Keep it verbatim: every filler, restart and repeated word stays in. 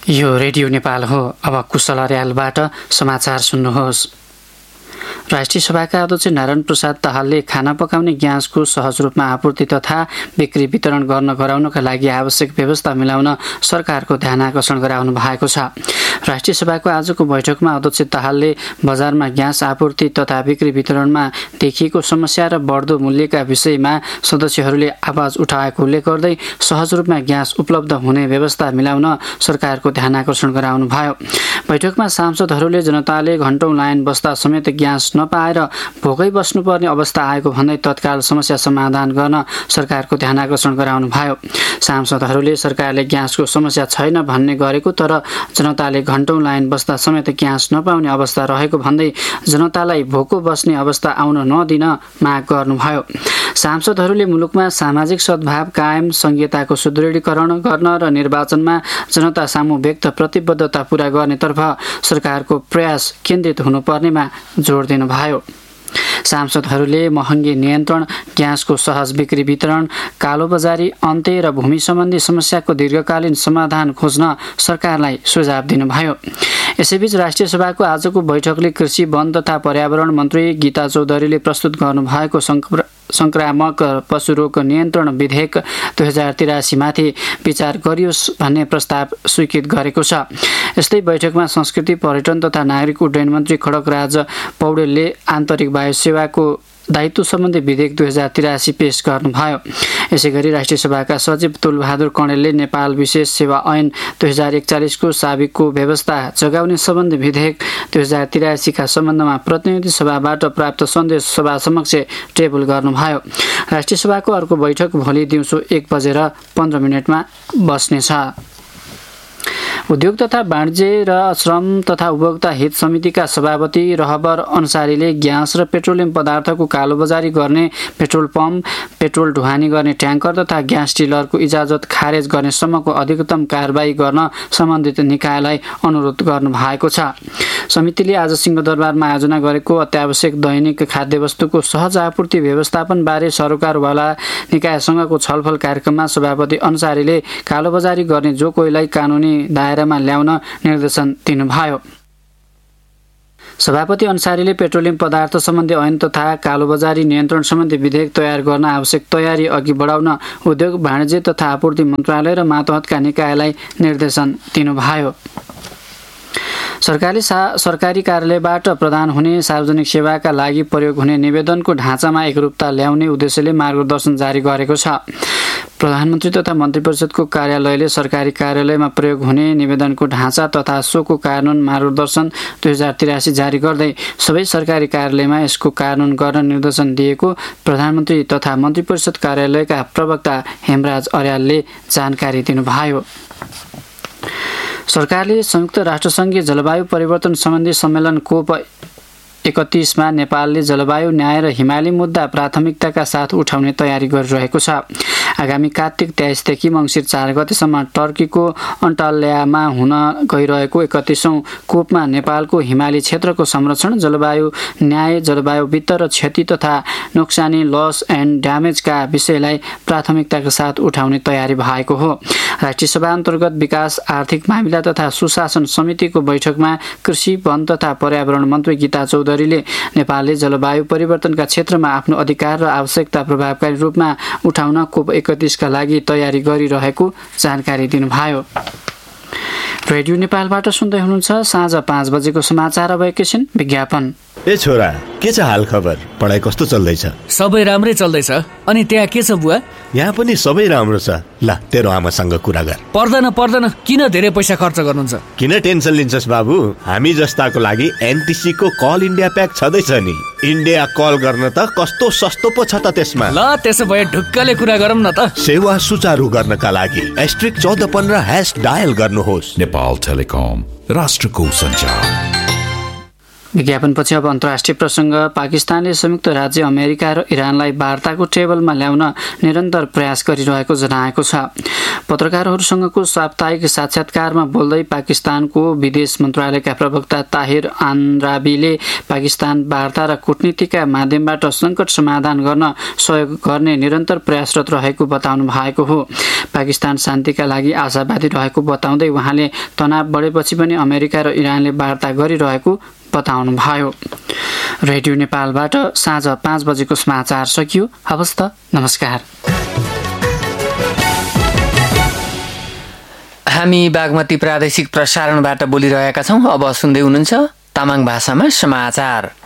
यो रेडियो नेपाल हो। अब कुशल अर्यालबाट समाचार सुन्नुहोस्। राष्ट्रिय सभाका अध्यक्ष नारायण प्रसाद दाहालले खाना पकाउने ग्यासको सहज रूपमा आपूर्ति तथा बिक्री वितरण गर्न गराउनका लागि आवश्यक व्यवस्था मिलाउन सरकारको ध्यान आकर्षण गराउनु भएको छ। राष्ट्रिय सभाको आजको बैठकमा अध्यक्ष दाहालले बजारमा ग्यास आपूर्ति तथा बिक्री वितरणमा देखिएको समस्या र बढ्दो मूल्यका विषयमा सदस्यहरूले आवाज उठाएको उल्लेख गर्दै सहज रूपमा ग्यास उपलब्ध हुने व्यवस्था मिलाउन सरकारको ध्यान आकर्षण गराउनु भयो। बैठकमा सांसदहरूले जनताले घण्टौं लाइन बस्दा समेत ग्यास नपाएर भोकै बस्नुपर्ने अवस्था आएको भन्दै तत्काल समस्या समाधान गर्न सरकारको ध्यान आकर्षण गराउनु भयो। सांसदहरूले सरकारले ग्यासको समस्या छैन भन्ने गरेको तर जनताले घण्टौं लाइन बस्दा समेत ग्यास नपाउने अवस्था रहेको भन्दै जनतालाई भोको बस्ने अवस्था आउन नदिन माग गर्नुभयो। सांसदहरूले मुलुकमा सामाजिक सद्भाव कायम, संघीयताको सुदृढीकरण गर्न र निर्वाचनमा जनता सामु व्यक्त प्रतिबद्धता पूरा गर्नेतर्फ सरकारको प्रयास केन्द्रित हुनुपर्नेमा जोड दिनुभयो। सांसदहरूले महँगी नियन्त्रण, ग्यासको सहज बिक्री वितरण, कालोबजारी अन्त्य र भूमि सम्बन्धी समस्याको दीर्घकालीन समाधान खोज्न सरकारलाई सुझाव दिनुभयो। यसैबीच राष्ट्रिय सभाको आजको बैठकले कृषि, वन तथा पर्यावरण मन्त्री गीता चौधरीले प्रस्तुत गर्नुभएको संक्रामक पशुरोग नियन्त्रण विधेयक दुई हजार तिरासीमाथि विचार गरियोस् भन्ने प्रस्ताव स्वीकृत गरेको छ। यस्तै बैठकमा संस्कृति, पर्यटन तथा नागरिक उड्डयन मन्त्री खड्गराज पौडेलले आन्तरिक वायु सेवाको दायित्व सम्बन्धी विधेयक दुई हजार तिरासी पेश गर्नुभयो। यसै गरी राष्ट्रिय सभाका सचिव तुलबहादुर कणेलले नेपाल विशेष सेवा ऐन दुई हजार एकचालिसको साबिकको व्यवस्था जगाउने सम्बन्धी विधेयक दुई हजार तिरासीका सम्बन्धमा प्रतिनिधि सभाबाट प्राप्त सन्देश सभा समक्ष टेबल गर्नुभयो। राष्ट्रिय सभाको अर्को बैठक भोलि दिउँसो एक बजेर पन्ध्र मिनटमा बस्नेछ। उद्योग तथा वाणिज्य र श्रम तथा उपभोक्ता हित समितिका सभापति रहबर अन्सारीले ग्यास र पेट्रोलियम पदार्थको कालोबजारी गर्ने, पेट्रोल पम्प, पेट्रोल ढुवानी गर्ने ट्याङ्कर तथा ग्यास डिलरको इजाजत खारेज गर्नेसम्मको अधिकतम कारबाही गर्न सम्बन्धित निकायलाई अनुरोध गर्नु भएको छ। समितिले आज सिंहदरबारमा आयोजना गरेको अत्यावश्यक दैनिक खाद्यवस्तुको सहज आपूर्ति व्यवस्थापनबारे सरोकारवाला निकायसँगको छलफल कार्यक्रममा सभापति अन्सारीले कालोबजारी गर्ने जो कोहीलाई कानुनी दायरामा ल्याउन निर्देशन दिनुभयो। सभापति अन्सारीले पेट्रोलियम पदार्थ सम्बन्धी ऐन तथा कालोबजारी नियन्त्रण सम्बन्धी विधेयक तयार गर्न आवश्यक तयारी अघि बढाउन उद्योग, वाणिज्य तथा आपूर्ति मन्त्रालय र मातहतका निकायलाई निर्देशन दिनुभयो। सरकारले सा सरकारी कार्यालयबाट प्रदान हुने सार्वजनिक सेवाका लागि प्रयोग हुने निवेदनको ढाँचामा एकरूपता ल्याउने उद्देश्यले मार्गदर्शन जारी गरेको छ। प्रधानमन्त्री तथा मन्त्री परिषदको कार्यालयले सरकारी कार्यालयमा प्रयोग हुने निवेदनको ढाँचा तथा सोको कानुन मार्गदर्शन दुई हजार तिरासी जारी गर्दै सबै सरकारी कार्यालयमा यसको कानुन गर्न निर्देशन दिएको प्रधानमन्त्री तथा मन्त्री परिषद कार्यालयका प्रवक्ता हेमराज अर्यालले जानकारी दिनुभयो। सरकारले संयुक्त राष्ट्रसङ्घीय जलवायु परिवर्तन सम्बन्धी सम्मेलन कोप एकतिसमा नेपालले जलवायु न्याय र हिमाली मुद्दा प्राथमिकताका साथ उठाउने तयारी गरिरहेको छ। आगामी कार्तिक तेइसदेखि मङ्सिर चार गतेसम्म टर्कीको अन्टाल्यामा हुन गइरहेको एकतिसौँ कोपमा नेपालको हिमाली क्षेत्रको संरक्षण, जलवायु न्याय, जलवायु वित्त र क्षति तथा नोक्सानी लस एन्ड ड्यामेजका विषयलाई प्राथमिकताका साथ उठाउने तयारी भएको हो। राष्ट्रिय सभा अन्तर्गत विकास, आर्थिक मामिला तथा सुशासन समितिको बैठकमा कृषि, वन तथा पर्यावरण मन्त्री गीता चौधरीले नेपालले जलवायु परिवर्तनका क्षेत्रमा आफ्नो अधिकार र आवश्यकता प्रभावकारी रूपमा उठाउन कोप एकतिसका लागि तयारी गरिरहेको जानकारी दिनुभयो। रेडियो नेपालबाट सुन्दै हुनुहुन्छ साँझ पाँच बजेको समाचार। अब एकैछिन विज्ञापन। ए छोरा, के छ हाल खबर? पढाइ कस्तो चल्दैछ? सबै राम्रै चल्दैछ। अनि त्यहाँ के छ बुवा? यहाँ पनि सबै राम्रो छ। ल तेरो आमासँग कुरा गर। पर्दैन पर्दैन, किन धेरै पैसा खर्च गर्नुहुन्छ? किन टेन्सन लिन्छस् बाबु? हामी जस्ताको लागि एनटिसी को कल इन्डिया प्याक छँदैछ नि। इन्डिया कल गर्न त कस्तो सस्तो पो छ त त्यसमा। ल त्यसो भए ढुक्कले कुरा गरौँ न त। सेवा सुचारू गर्नका लागि एस्ट्रिक चौध पन्ध्र ह्यास डायल गर्नुहोस्। नेपाल टेलिकम, राष्ट्रको सञ्चार। विज्ञापनपछि अब अन्तर्राष्ट्रिय प्रसङ्ग। पाकिस्तानले संयुक्त राज्य अमेरिका र इरानलाई वार्ताको टेबलमा ल्याउन निरन्तर प्रयास गरिरहेको जनाएको छ। पत्रकारहरूसँगको साप्ताहिक साक्षात्कारमा बोल्दै पाकिस्तानको विदेश मन्त्रालयका प्रवक्ता ताहिर आन्राबीले पाकिस्तान वार्ता र कूटनीतिका माध्यमबाट सङ्कट समाधान गर्न सहयोग गर्ने निरन्तर प्रयासरत रहेको बताउनु भएको हो। पाकिस्तान शान्तिका लागि आशावादी रहेको बताउँदै उहाँले तनाव बढेपछि पनि अमेरिका र इरानले वार्ता गरिरहेको बताउनु भयो। रेडियो नेपालबाट साँझ पाँच बजेको समाचार सकियो। हवस् त, नमस्कार। हामी बागमती प्रादेशिक प्रसारणबाट बोलिरहेका छौँ। अब सुन्दै हुनुहुन्छ तामाङ भाषामा समाचार।